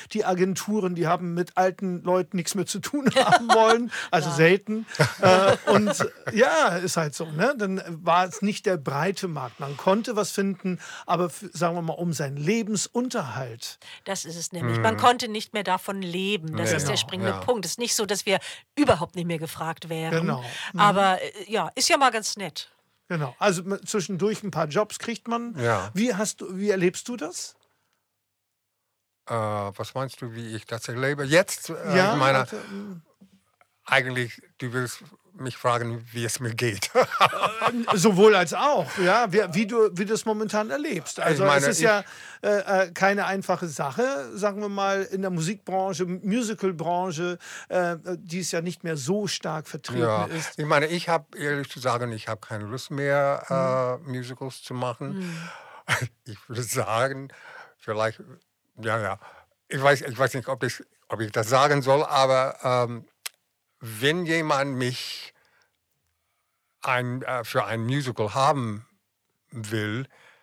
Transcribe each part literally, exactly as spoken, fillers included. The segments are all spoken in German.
die Agenturen, die haben mit alten Leuten nichts mehr zu tun haben wollen, also Ja. selten. Äh, und ja, ist halt so. Ne? Dann war es nicht der breite Markt. Man konnte was finden, aber f- sagen wir mal, um seinen Lebensunterhalt. Das ist es nämlich. Man konnte nicht mehr davon leben. Das Nee. ist der Genau, springende ja. Punkt. Es ist nicht so, dass wir überhaupt nicht mehr gefragt wären. Genau. Mhm. Aber äh, ja, ist ja mal ganz nett. Genau. Also m- zwischendurch ein paar Jobs kriegt man. Ja. Wie hast du, wie erlebst du das? Äh, was meinst du, wie ich das erlebe? Jetzt, äh, Ja, ich meine, also, mm, eigentlich, du willst mich fragen, wie es mir geht. sowohl als auch, ja, wie, wie du wie du es momentan erlebst. Also meine, es ist ich- ja äh, äh, keine einfache Sache, sagen wir mal, in der Musikbranche, Musicalbranche, äh, die es ja nicht mehr so stark vertreten Ja, ist. ich meine, ich habe, ehrlich zu sagen, ich habe keine Lust mehr, äh, Musicals zu machen. Ich würde sagen, vielleicht, ja, ja, ich weiß, ich weiß nicht, ob ich, ob ich das sagen soll, aber ähm, wenn jemand mich ein, äh, für ein Musical haben will,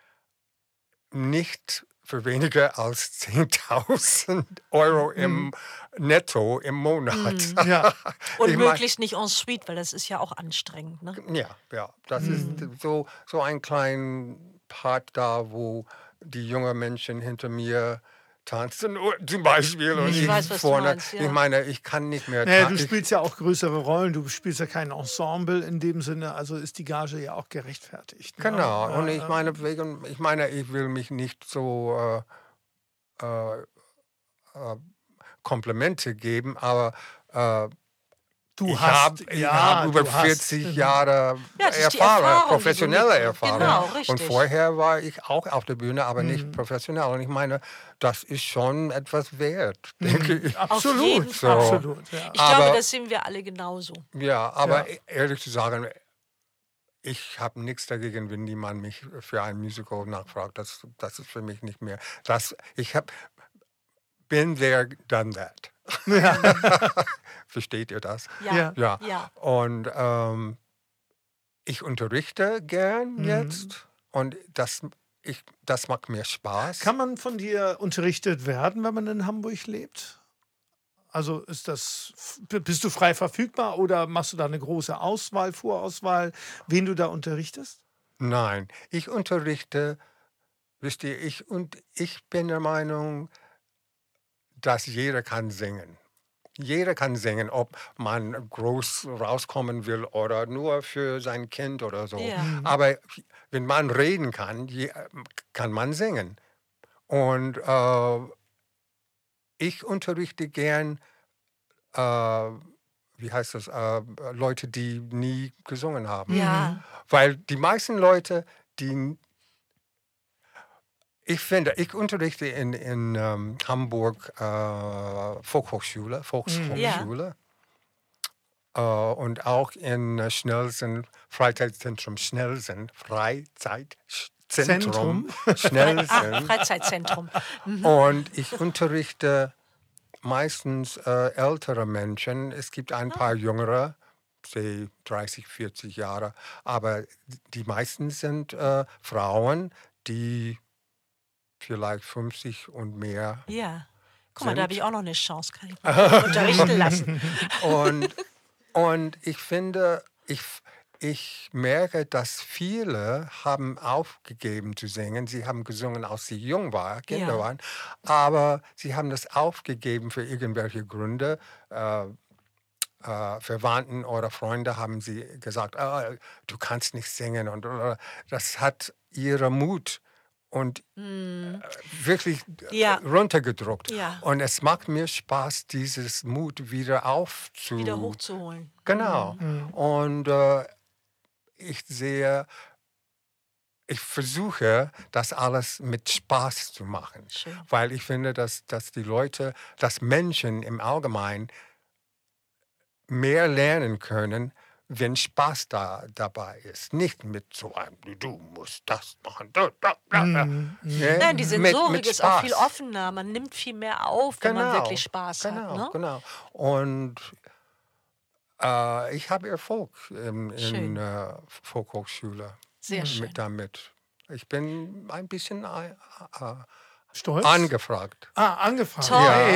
nicht für weniger als zehntausend Euro im Netto im Monat. Ja, Und Ich mein- möglichst nicht en suite, weil das ist ja auch anstrengend. Ne? Ja, ja, das ist so, so ein kleiner Part da, wo die jungen Menschen hinter mir tanzen, oh, zum Beispiel, und Ich ich, weiß, was du vorne. meinst, ja. Ich meine, ich kann nicht mehr. naja, ta- du ich, spielst ja auch größere Rollen, du spielst ja kein Ensemble in dem Sinne, also ist die Gage ja auch gerechtfertigt. Ne? Genau, und Ja, ich ja. meine, wegen, ich meine, ich will mich nicht so äh, äh, äh, Komplimente geben, aber äh, Du ich hast, habe ich ja, hab über du hast. vierzig Jahre Ja, das ist die Erfahrung, Erfahrung, die du professionelle mitbringst. Erfahrung. Genau, Und richtig. vorher war ich auch auf der Bühne, aber Mhm. nicht professionell. Und ich meine, das ist schon etwas wert, denke ich. Absolut, jeden Fall. absolut. Ja. Ich Aber- glaube, das sehen wir alle genauso. Ja, aber Ja. ehrlich zu sagen, ich habe nichts dagegen, wenn jemand mich für ein Musical nachfragt. Das, das ist für mich nicht mehr. Das, ich habe been there, done that. Versteht ihr das? Ja. Ja. Ja. Ja. Und ähm, ich unterrichte gern jetzt und das, ich, das macht mir Spaß. Kann man von dir unterrichtet werden, wenn man in Hamburg lebt? Also ist das, bist du frei verfügbar oder machst du da eine große Auswahl, Vorauswahl, wen du da unterrichtest? Nein, ich unterrichte, wisst ihr, ich, und ich bin der Meinung, dass jeder kann singen. Jeder kann singen, ob man groß rauskommen will oder nur für sein Kind oder so. Ja. Aber wenn man reden kann, je- kann man singen. Und äh, ich unterrichte gern, äh, wie heißt das, äh, Leute, die nie gesungen haben. Ja. Weil die meisten Leute, die ich finde, ich unterrichte in, in ähm, Hamburg äh, Volkshochschule, Volkshochschule äh, und auch in äh, Schnellsen, Freizeitzentrum Schnellsen, Freizeitzentrum Ah, Schnellsen. Freizeitzentrum. Und ich unterrichte meistens äh, ältere Menschen. Es gibt ein paar jüngere, say dreißig, vierzig Jahre, aber die meisten sind äh, Frauen, die vielleicht fünfzig und mehr. Ja. Guck mal, da Sind- habe ich auch noch eine Chance. Kann ich mich unterrichten lassen. Und, und ich finde, ich, ich merke, dass viele haben aufgegeben zu singen. Sie haben gesungen, als sie jung waren, Kinder Ja. waren, aber sie haben das aufgegeben für irgendwelche Gründe. Äh, äh, Verwandten oder Freunde haben sie gesagt, ah, du kannst nicht singen. Und äh, das hat ihre Mut und äh, wirklich Hm. Ja. runtergedruckt. Ja. Und es macht mir Spaß, dieses Mut wieder aufzu... Wieder hochzuholen. Genau. Und äh, ich sehe, ich versuche, das alles mit Spaß zu machen. Schön. Weil ich finde, dass, dass die Leute, dass Menschen im Allgemeinen mehr lernen können, wenn Spaß da dabei ist. Nicht mit so einem, du musst das machen. Da, da, da. Mhm. Ne? Nein, die Mit- Sensorik mit ist auch viel Spaß. offener. Man nimmt viel mehr auf, wenn man wirklich Spaß genau, hat. Ne? Genau. Und äh, ich habe Erfolg in, in Schön. äh, Volkshochschule Sehr schön. mit damit. Ich bin ein bisschen äh, äh, Stolz? angefragt. Ah, angefragt. Toll. Ja.